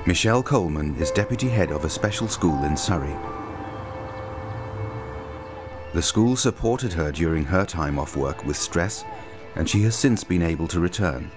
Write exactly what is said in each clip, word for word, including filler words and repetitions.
Michelle Coleman is deputy head of a special school in Surrey. The school supported her during her time off work with stress, and she has since been able to return.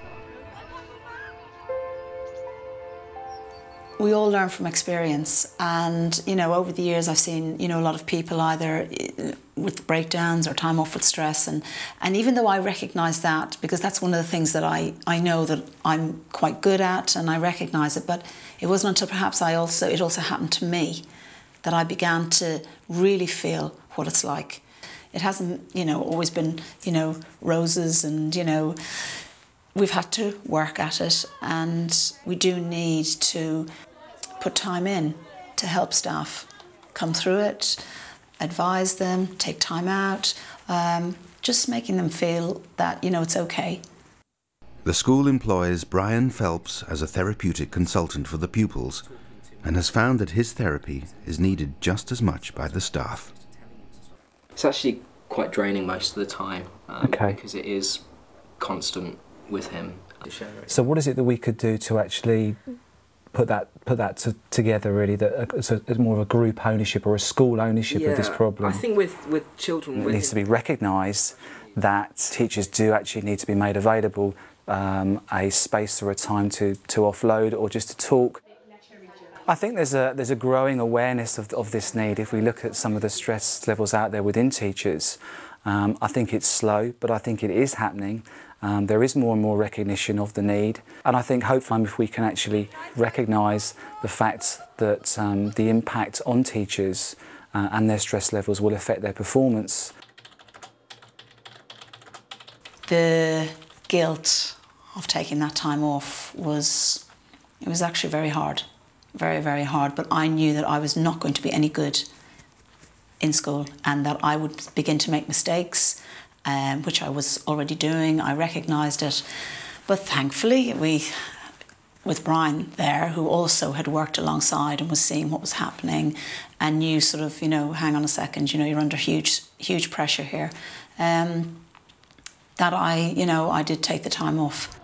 We all learn from experience, and you know, over the years I've seen you know a lot of people either with breakdowns or time off with stress, and and even though I recognise that, because that's one of the things that I I know that I'm quite good at, and I recognise it, but it wasn't until perhaps I also it also happened to me that I began to really feel what it's like. It hasn't you know always been you know roses, and you know we've had to work at it, and we do need to put time in to help staff come through it, advise them, take time out, um, just making them feel that, you know, it's okay. The school employs Brian Phelps as a therapeutic consultant for the pupils and has found that his therapy is needed just as much by the staff. It's actually quite draining most of the time, um, okay. because it is constant with him. So what is it that we could do to actually put that put that to, together really, that it's, a, it's more of a group ownership or a school ownership yeah, of this problem? I think with, with children... It with needs to be recognised that teachers do actually need to be made available um, a space or a time to, to offload or just to talk. I think there's a, there's a growing awareness of, of this need. If we look at some of the stress levels out there within teachers, um, I think it's slow, but I think it is happening. Um, there is more and more recognition of the need, and I think hopefully if we can actually recognise the fact that um, the impact on teachers uh, and their stress levels will affect their performance. The guilt of taking that time off was, it was actually very hard, very, very hard, but I knew that I was not going to be any good in school and that I would begin to make mistakes. Um, which I was already doing. I recognised it, but thankfully we, with Brian there, who also had worked alongside and was seeing what was happening and knew sort of, you know, hang on a second, you know, you're under huge, huge pressure here, um, that I, you know, I did take the time off.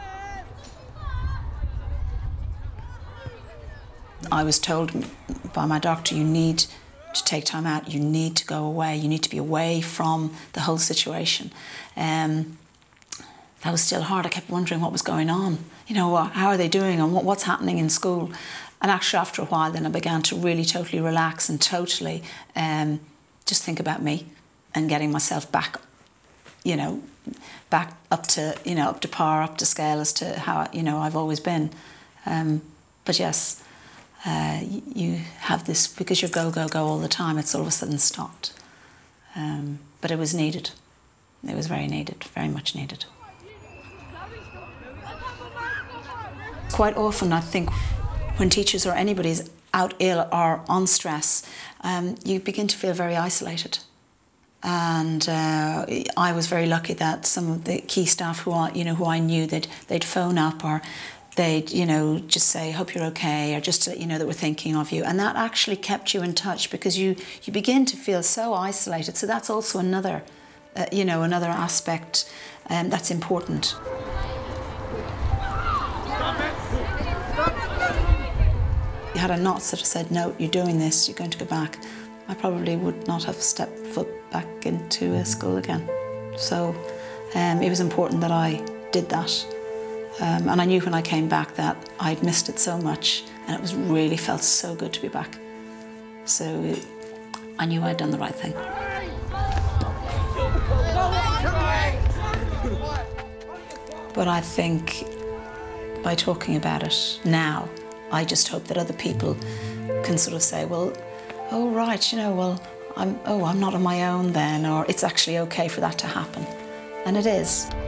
I was told by my doctor, you need to take time out, you need to go away, you need to be away from the whole situation. Um, that was still hard. I kept wondering what was going on. You know, how are they doing and what, what's happening in school? And actually after a while then I began to really totally relax and totally um, just think about me and getting myself back, you know, back up to, you know, up to par, up to scale as to how, you know, I've always been. Um, but yes, Uh, you have this, because you're go, go, go all the time, it's all of a sudden stopped. Um, but it was needed. It was very needed, very much needed. Quite often, I think, when teachers or anybody's out ill or on stress, um, you begin to feel very isolated. And uh, I was very lucky that some of the key staff who I, you know, who I knew, they'd, they'd phone up or they'd, you know, just say, hope you're okay, or just to let you know that we're thinking of you. And that actually kept you in touch because you, you begin to feel so isolated. So that's also another, uh, you know, another aspect um, that's important. You had I not sort of said, no, you're doing this, you're going to go back, I probably would not have stepped foot back into a school again. So um, it was important that I did that. Um, and I knew when I came back that I'd missed it so much and it was really felt so good to be back. So it, I knew I'd done the right thing. But I think by talking about it now, I just hope that other people can sort of say, well, oh right, you know, well, I'm, oh, I'm not on my own then, or it's actually okay for that to happen. And it is.